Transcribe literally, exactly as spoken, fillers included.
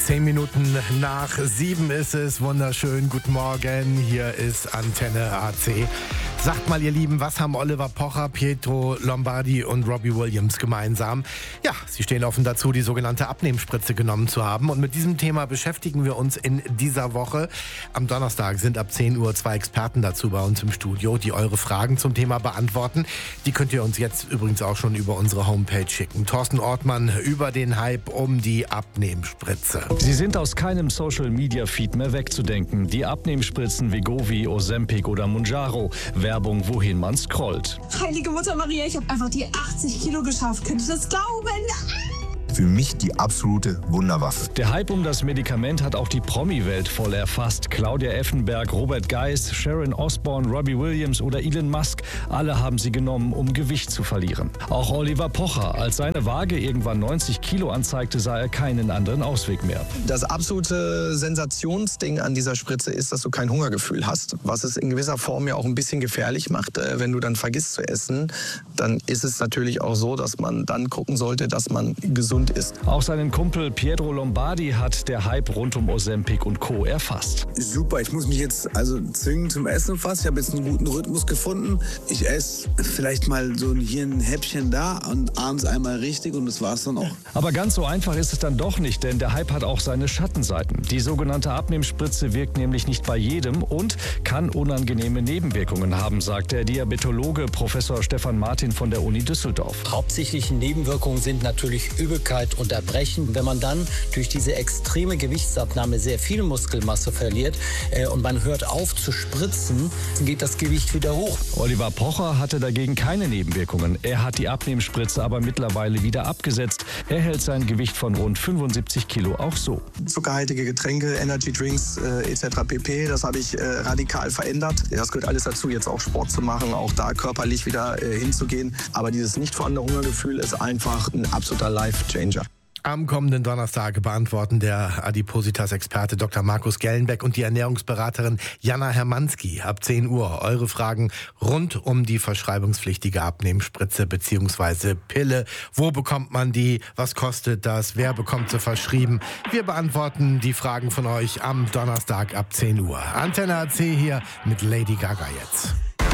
Zehn Minuten nach sieben ist es. Wunderschön. Guten Morgen. Hier ist Antenne A C. Sagt mal, ihr Lieben, was haben Oliver Pocher, Pietro Lombardi und Robbie Williams gemeinsam? Ja, sie stehen offen dazu, die sogenannte Abnehmspritze genommen zu haben. Und mit diesem Thema beschäftigen wir uns in dieser Woche. Am Donnerstag sind ab zehn Uhr zwei Experten dazu bei uns im Studio, die eure Fragen zum Thema beantworten. Die könnt ihr uns jetzt übrigens auch schon über unsere Homepage schicken. Thorsten Ortmann über den Hype um die Abnehmspritze. Sie sind aus keinem Social-Media-Feed mehr wegzudenken. Die Abnehmspritzen Wegovy, Ozempic oder Mounjaro. Werbung, wohin man scrollt. Heilige Mutter Maria, ich habe einfach die achtzig Kilo geschafft. Könnt ihr das glauben? Für mich die absolute Wunderwaffe. Der Hype um das Medikament hat auch die Promi-Welt voll erfasst. Claudia Effenberg, Robert Geis, Sharon Osbourne, Robbie Williams oder Elon Musk. Alle haben sie genommen, um Gewicht zu verlieren. Auch Oliver Pocher. Als seine Waage irgendwann neunzig Kilo anzeigte, sah er keinen anderen Ausweg mehr. Das absolute Sensationsding an dieser Spritze ist, dass du kein Hungergefühl hast. Was es in gewisser Form ja auch ein bisschen gefährlich macht. Wenn du dann vergisst zu essen, dann ist es natürlich auch so, dass man dann gucken sollte, dass man gesund ist. Auch seinen Kumpel Pietro Lombardi hat der Hype rund um Ozempic und Co. erfasst. Super, ich muss mich jetzt also zwingen zum Essen fast. Ich habe jetzt einen guten Rhythmus gefunden. Ich esse vielleicht mal so hier ein Häppchen da und abends einmal richtig und das war's dann auch. Aber ganz so einfach ist es dann doch nicht, denn der Hype hat auch seine Schattenseiten. Die sogenannte Abnehmspritze wirkt nämlich nicht bei jedem und kann unangenehme Nebenwirkungen haben, sagt der Diabetologe Professor Stefan Martin von der Uni Düsseldorf. Hauptsächliche Nebenwirkungen sind natürlich Übelkeit und Erbrechen. Wenn man dann durch diese extreme Gewichtsabnahme sehr viel Muskelmasse verliert äh, und man hört auf zu spritzen, dann geht das Gewicht wieder hoch. Oliver Pocher hatte dagegen keine Nebenwirkungen. Er hat die Abnehmspritze aber mittlerweile wieder abgesetzt. Er hält sein Gewicht von rund fünfundsiebzig Kilo auch so. Zuckerhaltige Getränke, Energy Drinks äh, et cetera pp. Das habe ich äh, radikal verändert. Das gehört alles dazu, jetzt auch Sport zu machen, auch da körperlich wieder äh, hinzugehen. Aber dieses nicht vorhandene Hungergefühl ist einfach ein absoluter Life-Changer. Am kommenden Donnerstag beantworten der Adipositas-Experte Doktor Markus Gellenbeck und die Ernährungsberaterin Jana Hermanski ab zehn Uhr eure Fragen rund um die verschreibungspflichtige Abnehmspritze bzw. Pille. Wo bekommt man die? Was kostet das? Wer bekommt sie verschrieben? Wir beantworten die Fragen von euch am Donnerstag ab zehn Uhr. Antenne A C hier mit Lady Gaga jetzt.